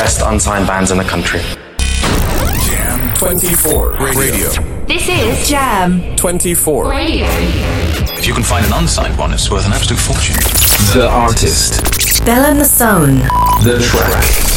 best unsigned bands in the country. Jam 24 Radio. This is Jam 24 Radio. If you can find an unsigned one, it's worth an absolute fortune. The artist. Bell and the Sound. The track.